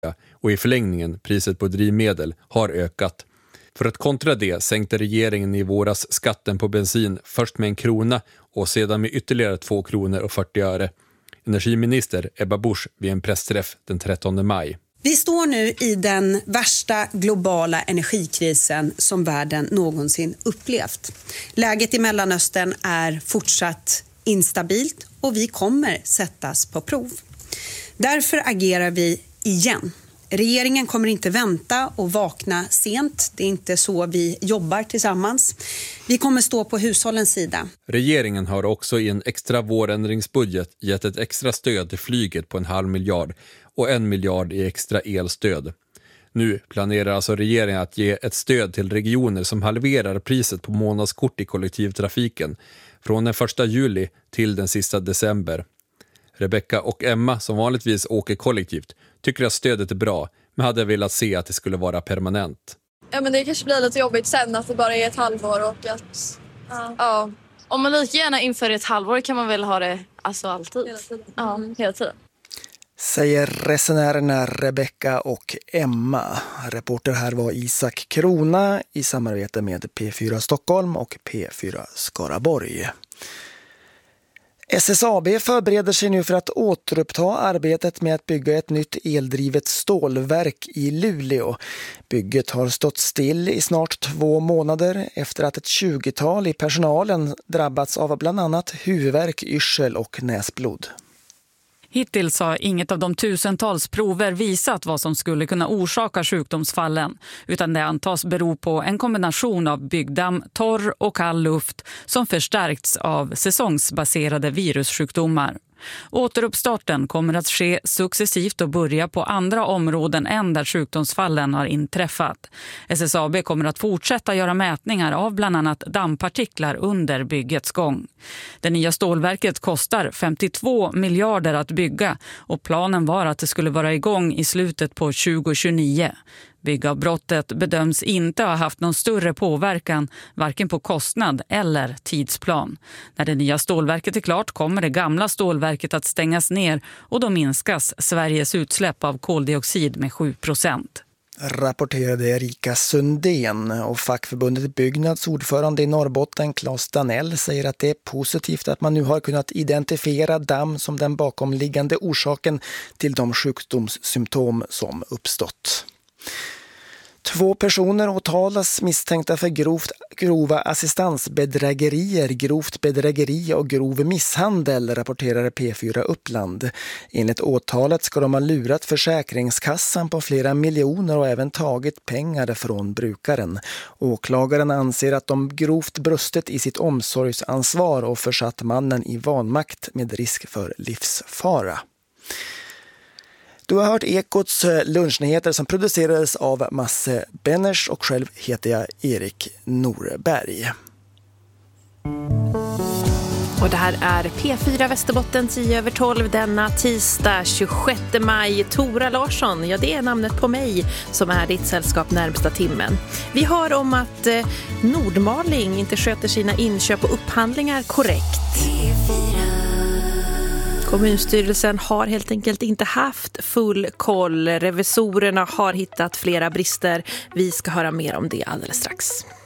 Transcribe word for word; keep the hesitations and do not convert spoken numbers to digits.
och i förlängningen priset på drivmedel har ökat. För att kontra det sänkte regeringen i våras skatten på bensin först med en krona och sedan med ytterligare två kronor och fyrtio öre. Energiminister Ebba Busch vid en pressträff den trettonde maj. Vi står nu i den värsta globala energikrisen som världen någonsin upplevt. Läget i Mellanöstern är fortsatt instabilt och vi kommer sättas på prov. Därför agerar vi igen. Regeringen kommer inte vänta och vakna sent. Det är inte så vi jobbar tillsammans. Vi kommer stå på hushållens sida. Regeringen har också i en extra vårändringsbudget gett ett extra stöd till flyget på en halv miljard och en miljard i extra elstöd. Nu planerar alltså regeringen att ge ett stöd till regioner som halverar priset på månadskort i kollektivtrafiken från den första juli till den sista december. Rebecka och Emma, som vanligtvis åker kollektivt, tycker att stödet är bra, men hade velat se att det skulle vara permanent. Ja, men det kanske blir lite jobbigt sen att det bara är ett halvår och att... Ja. ja. Om man lika gärna inför ett halvår kan man väl ha det alltså alltid. Hela tiden. Ja, hela tiden. Säger resenärerna Rebecka och Emma. Reporter här var Isak Krona i samarbete med P fyra Stockholm och P fyra Skaraborg. S S A B förbereder sig nu för att återuppta arbetet med att bygga ett nytt eldrivet stålverk i Luleå. Bygget har stått still i snart två månader efter att ett tjugotal i personalen drabbats av bland annat huvudvärk, yrsel och näsblod. Hittills har inget av de tusentals prover visat vad som skulle kunna orsaka sjukdomsfallen, utan det antas bero på en kombination av byggdamm, torr och kall luft som förstärkts av säsongsbaserade virussjukdomar. Återuppstarten kommer att ske successivt och börja på andra områden än där sjukdomsfallen har inträffat. S S A B kommer att fortsätta göra mätningar av bland annat dammpartiklar under byggets gång. Det nya stålverket kostar femtiotvå miljarder att bygga och planen var att det skulle vara igång i slutet på tjugo tjugonio. Byggavbrottet bedöms inte ha haft någon större påverkan varken på kostnad eller tidsplan. När det nya stålverket är klart kommer det gamla stålverket att stängas ner och då minskas Sveriges utsläpp av koldioxid med sju procent. Rapporterade Erika Sundén, och fackförbundet Byggnads ordförande i Norrbotten Claes Danell säger att det är positivt att man nu har kunnat identifiera damm som den bakomliggande orsaken till de sjukdomssymptom som uppstått. Två personer åtalas misstänkta för grovt, grova assistansbedrägerier, grovt bedrägeri och grov misshandel, rapporterar P fyra Uppland. Enligt åtalet ska de ha lurat Försäkringskassan på flera miljoner och även tagit pengar från brukaren. Åklagaren anser att de grovt brustit i sitt omsorgsansvar och försatt mannen i vanmakt med risk för livsfara. Du har hört Ekots lunchnyheter som producerades av Masse Benners och själv heter jag Erik Norberg. Och det här är P fyra Västerbotten tio över tolv denna tisdag tjugosjätte maj. Tora Larsson, ja det är namnet på mig som är ditt sällskap närmsta timmen. Vi har om att eh, Nordmaling inte sköter sina inköp och upphandlingar korrekt. Kommunstyrelsen har helt enkelt inte haft full koll. Revisorerna har hittat flera brister. Vi ska höra mer om det alldeles strax.